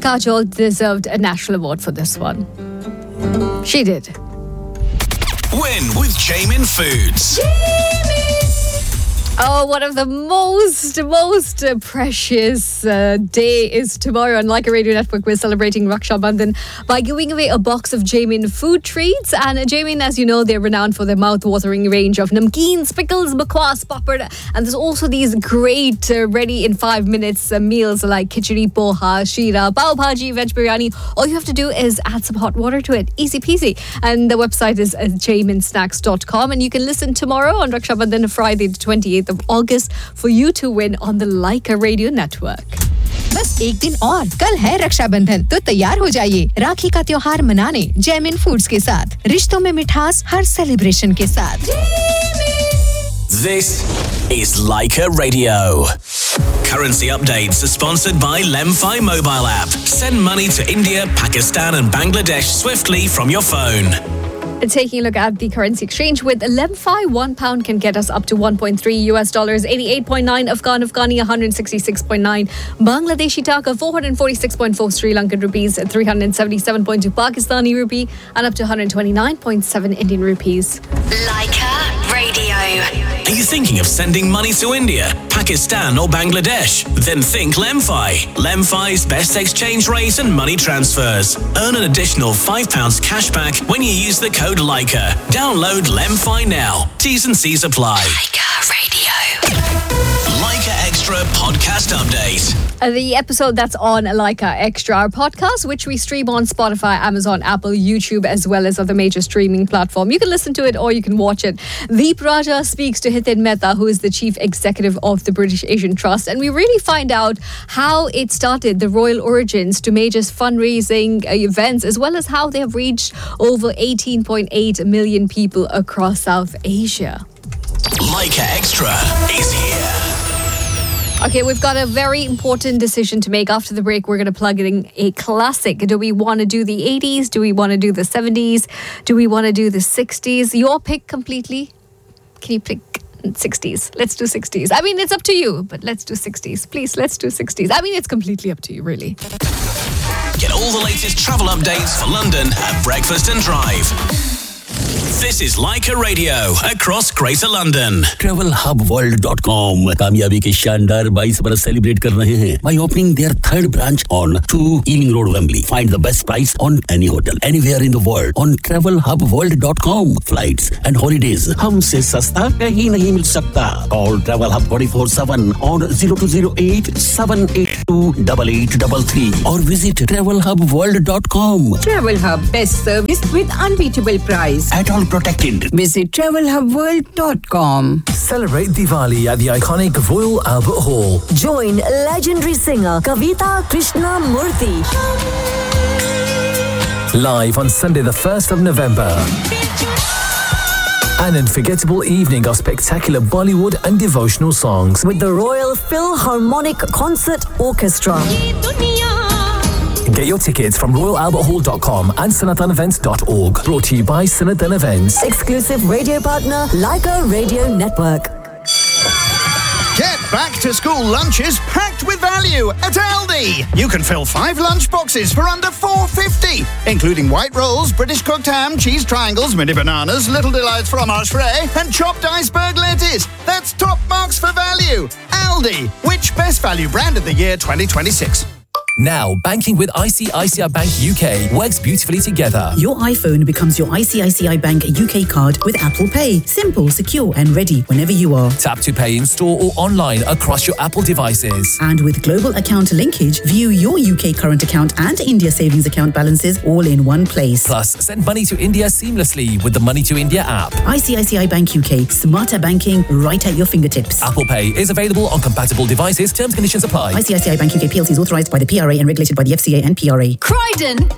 Kajol deserved a national award for this one. She did. Win with Jamin Foods. Oh, one of the most precious day is tomorrow. On Like a Radio Network, we're celebrating Raksha Bandhan by giving away a box of Jamin food treats. And Jamin, as you know, they're renowned for their mouth-watering range of namkeens, pickles, bakwas, papad. And there's also these great ready in 5 minutes meals like khichdi, poha, sheera, pav bhaji, veg biryani. All you have to do is add some hot water to it. Easy peasy. And the website is jaminsnacks.com. And you can listen tomorrow on Raksha Bandhan, Friday the 28th of August, for you to win on the Like a Radio Network. बस एक दिन और कल है रक्षाबंधन, तो तैयार हो जाइए राखी का त्योहार मनाने जैमिन फूड्स के साथ। रिश्तों में मिठास हर सेलिब्रेशन के साथ। This is Leica Radio. Currency updates are sponsored by Lemfi mobile app. Send money to India, Pakistan and Bangladesh swiftly from your phone. Taking a look at the currency exchange with Lemfi, £1 can get us up to $1.3 US, 88.9 Afghani, 166.9 Bangladeshi taka, 446.4 Sri Lankan rupees, 377.2 Pakistani rupee, and up to 129.7 Indian rupees. Leica Radio. Are you thinking of sending money to India, Pakistan or Bangladesh? Then think Lemfi. Lemfi's best exchange rate and money transfers. Earn an additional £5 cash back when you use the code Leica. Download Lemfi now. T's and C's apply. Leica Radio. Leica Extra podcast update. The episode that's on Leica Extra, our podcast, which we stream on Spotify, Amazon, Apple, YouTube, as well as other major streaming platforms. You can listen to it or you can watch it. Deep Raja speaks to Hitin Mehta, who is the chief executive of the British Asian Trust, and we really find out how it started, the royal origins to major fundraising events, as well as how they have reached over 18.8 million people across South Asia. Leica Extra is here. Okay, we've got a very important decision to make. After the break, we're going to plug in a classic. Do we want to do the 80s? Do we want to do the 70s? Do we want to do the 60s? Your pick completely. Can you pick 60s? Let's do 60s. I mean, it's up to you, but let's do 60s. Please, let's do 60s. I mean, it's completely up to you, really. Get all the latest travel updates for London at Breakfast and Drive. This is Leica Radio across Greater London. TravelHubWorld.com कामयाबी के शानदार 22 बरस celebrate कर रहे हैं by opening their third branch on 2 Ealing Road, Wembley. Find the best price on any hotel anywhere in the world on TravelHubWorld.com. Flights and holidays हमसे सस्ता कहीं नहीं मिल सकता. Call TravelHub 24/7 on 0208 782 8833 or visit TravelHubWorld.com. TravelHub, best service with unbeatable price. At all protected. Visit TravelHubWorld.com. Celebrate Diwali at the iconic Royal Albert Hall. Join legendary singer Kavita Krishnamurthy. Live on Sunday the 1st of November. An unforgettable evening of spectacular Bollywood and devotional songs. With the Royal Philharmonic Concert Orchestra. Get your tickets from royalalberthall.com and sanathanevents.org. Brought to you by Sanathan Events. Exclusive radio partner, Leica Radio Network. Get back to school lunches packed with value at Aldi. You can fill 5 lunch boxes for under $4.50, including white rolls, British cooked ham, cheese triangles, mini bananas, little delights fromage frais, and chopped iceberg lettuce. That's top marks for value. Aldi, which best value brand of the year 2026? Now, banking with ICICI Bank UK works beautifully together. Your iPhone becomes your ICICI Bank UK card with Apple Pay. Simple, secure and ready whenever you are. Tap to pay in store or online across your Apple devices. And with global account linkage, view your UK current account and India savings account balances all in one place. Plus, send money to India seamlessly with the Money to India app. ICICI Bank UK. Smarter banking right at your fingertips. Apple Pay is available on compatible devices. Terms and conditions apply. ICICI Bank UK PLC is authorised by the PRA and regulated by the FCA and PRA. Croydon